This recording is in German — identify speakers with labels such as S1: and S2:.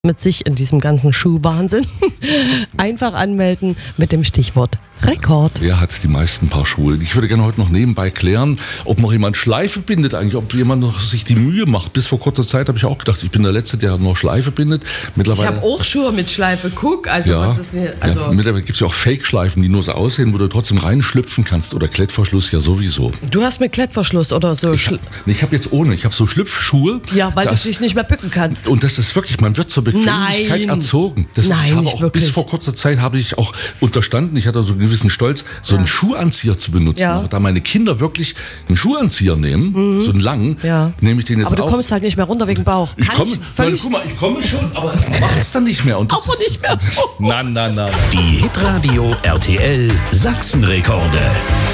S1: mit sich in diesem ganzen Schuhwahnsinn. Einfach anmelden mit dem Stichwort Rekord.
S2: Wer hat die meisten Paar Schuhe? Ich würde gerne heute noch nebenbei klären, ob noch jemand Schleife bindet eigentlich, ob jemand noch sich die Mühe macht. Bis vor kurzer Zeit habe ich auch gedacht, ich bin der Letzte, der noch Schleife bindet.
S1: Ich habe auch Schuhe mit Schleife. Guck, also was ist denn... Also
S2: mittlerweile gibt es ja auch Fake-Schleifen, die nur so aussehen, wo du trotzdem reinschlüpfen kannst. Oder Klettverschluss ja sowieso.
S1: Du hast mit Klettverschluss oder so...
S2: Ich habe jetzt ohne. Ich habe so Schlüpfschuhe.
S1: Ja, weil du dich nicht mehr bücken kannst.
S2: Und das ist wirklich, man wird zur Bequemlichkeit erzogen. Bis vor kurzer Zeit habe ich auch unterstanden, ich hatte so einen gewissen Stolz, so einen Schuhanzieher zu benutzen.
S1: Ja.
S2: Da meine Kinder wirklich einen Schuhanzieher nehmen, so einen langen, nehme ich den jetzt auch.
S1: Aber du kommst halt nicht mehr runter wegen Bauch.
S2: Ich komme schon, aber mach es dann nicht mehr. Und
S1: aber nicht mehr.
S2: Na.
S3: Die Hitradio RTL Sachsenrekorde.